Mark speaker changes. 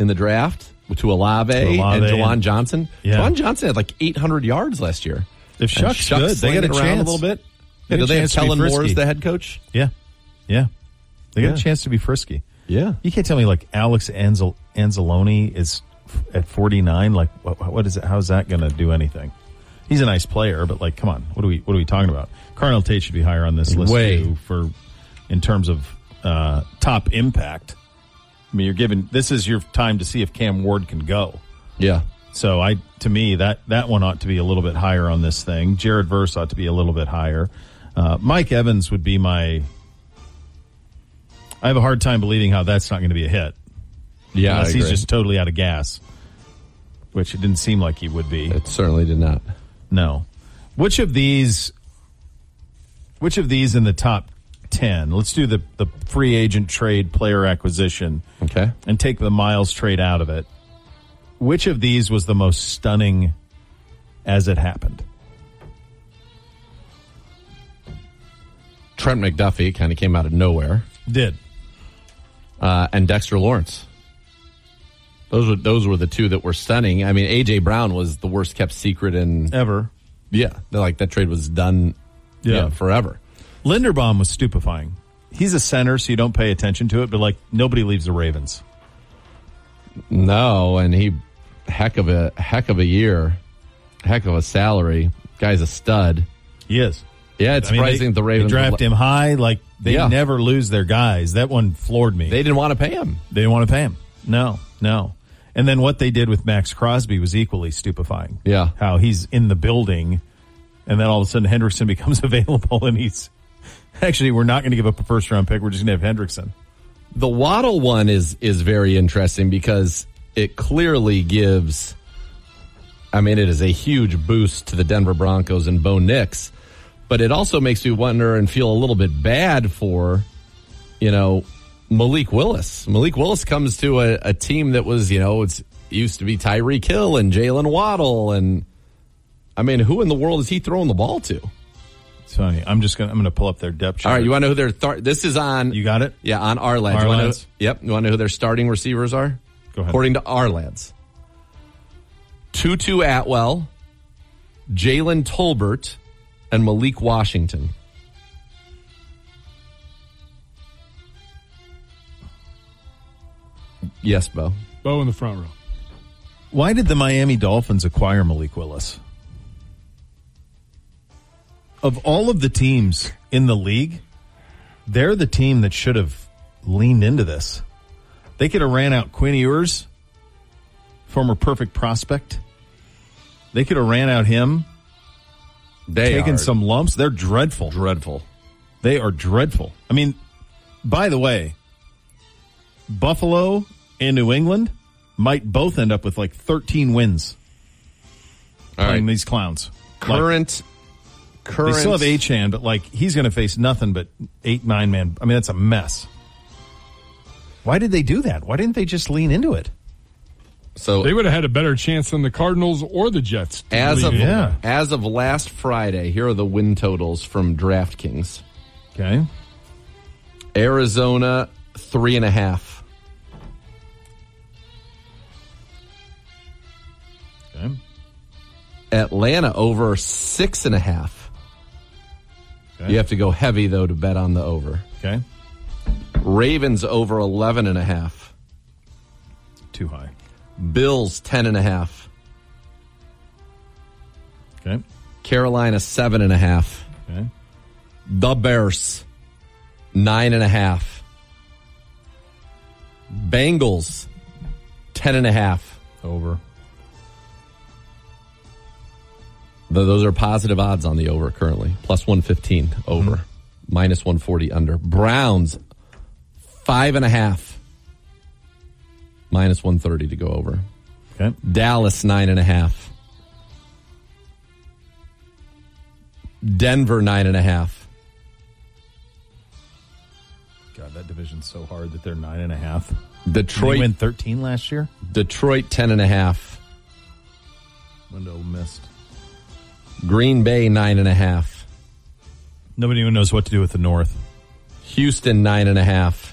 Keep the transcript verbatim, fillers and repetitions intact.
Speaker 1: in the draft to Olave,
Speaker 2: To Olave
Speaker 1: and Jawan
Speaker 2: and-
Speaker 1: Johnson.
Speaker 2: Yeah.
Speaker 1: Jawan Johnson had like eight hundred yards last year.
Speaker 2: If Shuck's,
Speaker 1: Shuck's
Speaker 2: good, they get a
Speaker 1: slinging around
Speaker 2: chance
Speaker 1: a little bit.
Speaker 2: They
Speaker 1: Yeah,
Speaker 2: get
Speaker 1: do
Speaker 2: a
Speaker 1: they have
Speaker 2: chance to be
Speaker 1: Kellen Moore
Speaker 2: frisky.
Speaker 1: as the head coach?
Speaker 2: Yeah, yeah. They get
Speaker 1: Yeah.
Speaker 2: a chance to be frisky.
Speaker 1: Yeah.
Speaker 2: You can't tell me like Alex Anzal- Anzalone is f- at forty-nine. Like, what, what is it? How's that going to do anything? He's a nice player, but like, come on, what are we what are we talking about? Carnell Tate should be higher on this list
Speaker 1: Way.
Speaker 2: too, for in terms of uh, top impact. I mean, you're given this is your time to see if Cam Ward can go.
Speaker 1: Yeah.
Speaker 2: So I, to me, that that one ought to be a little bit higher on this thing. Jared Verse ought to be a little bit higher. Uh, Mike Evans would be my. I have a hard time believing how that's not going to be a hit.
Speaker 1: Yeah,
Speaker 2: Unless
Speaker 1: I
Speaker 2: he's
Speaker 1: agree.
Speaker 2: just totally out of gas, which it didn't seem like he would be.
Speaker 1: It certainly did not.
Speaker 2: No. Which of these? Which of these in the top ten? Let's do the the free agent trade player acquisition.
Speaker 1: Okay.
Speaker 2: And take the Miles trade out of it. Which of these was the most stunning as it happened?
Speaker 1: Trent McDuffie kind of came out of nowhere.
Speaker 2: Did.
Speaker 1: Uh, and Dexter Lawrence. Those were those were the two that were stunning. I mean, A J Brown was the worst kept secret in
Speaker 2: Ever.
Speaker 1: Yeah, like that trade was done.
Speaker 2: Yeah.
Speaker 1: Yeah, forever.
Speaker 2: Linderbaum was stupefying. He's a center, so you don't pay attention to it, but like nobody leaves the Ravens.
Speaker 1: No, and he heck of a heck of a year, heck of a salary. Guy's a stud.
Speaker 2: He is.
Speaker 1: Yeah, it's
Speaker 2: I mean,
Speaker 1: surprising
Speaker 2: they,
Speaker 1: the Ravens
Speaker 2: they draft him high. Like they
Speaker 1: Yeah.
Speaker 2: never lose their guys. That one floored me.
Speaker 1: They didn't want to pay him.
Speaker 2: They didn't want to pay him. No, no. And then what they did with Max Crosby was equally stupefying.
Speaker 1: Yeah.
Speaker 2: How he's in the building, and then all of a sudden Hendrickson becomes available, and he's actually we're not going to give up a first round pick. We're just going to have Hendrickson.
Speaker 1: The Waddle one is is very interesting because it clearly gives. I mean, it is a huge boost to the Denver Broncos and Bo Nix, but it also makes you wonder and feel a little bit bad for, you know, Malik Willis. Malik Willis comes to a, a team that was, you know, it's it used to be Tyreek Hill and Jalen Waddle, and I mean, who in the world is he throwing the ball to?
Speaker 2: It's funny. I'm just going. I'm going to pull up their depth chart.
Speaker 1: All right, you want to know who their th- this is on?
Speaker 2: You got it?
Speaker 1: Yeah, on our lads.
Speaker 2: Our
Speaker 1: You wanna know-
Speaker 2: lads?
Speaker 1: Yep. You want to know who their starting receivers are?
Speaker 2: Go ahead.
Speaker 1: According to our lads, Tutu Atwell, Jalen Tolbert, and Malik Washington. Yes, Bo.
Speaker 3: Bo in the front row.
Speaker 2: Why did the Miami Dolphins acquire Malik Willis? Of all of the teams in the league, they're the team that should have leaned into this. They could have ran out Quinn Ewers, former perfect prospect. They could have ran out him,
Speaker 1: They
Speaker 2: taken
Speaker 1: are
Speaker 2: some lumps. They're dreadful.
Speaker 1: dreadful.
Speaker 2: They are dreadful. I mean, by the way, Buffalo and New England might both end up with like thirteen wins
Speaker 1: All
Speaker 2: playing
Speaker 1: right.
Speaker 2: these clowns.
Speaker 1: Current,
Speaker 2: Like,
Speaker 1: current.
Speaker 2: they still have Achane, but like he's going to face nothing but eight, nine man. I mean, that's a mess. Why did they do that? Why didn't they just lean into it?
Speaker 1: So
Speaker 3: They would have had a better chance than the Cardinals or the Jets. to
Speaker 1: as
Speaker 3: lead
Speaker 1: of
Speaker 3: in.
Speaker 2: Yeah.
Speaker 1: as of last Friday, here are the win totals from DraftKings.
Speaker 2: Okay.
Speaker 1: Arizona three and a half.
Speaker 2: Okay.
Speaker 1: Atlanta over six and a half.
Speaker 2: Okay.
Speaker 1: You have to go heavy though to bet on the over.
Speaker 2: Okay.
Speaker 1: Ravens over eleven and a half.
Speaker 2: Too high.
Speaker 1: Bills ten and a half.
Speaker 2: Okay.
Speaker 1: Carolina seven and a half.
Speaker 2: Okay.
Speaker 1: The Bears nine and a half. Bengals ten and a half.
Speaker 2: Over.
Speaker 1: Th- Those are positive odds on the over currently. Plus one fifteen over. Mm-hmm. Minus one forty under. Browns five and a half. Minus one thirty to go over.
Speaker 2: Okay.
Speaker 1: Dallas nine and a half. Denver nine and a half.
Speaker 2: God, that division's so hard that they're nine and a half. Did
Speaker 1: Detroit
Speaker 2: they win thirteen last year?
Speaker 1: Detroit ten and a half.
Speaker 2: Window missed.
Speaker 1: Green Bay nine and a half.
Speaker 2: Nobody even knows what to do with the North.
Speaker 1: Houston nine and a half.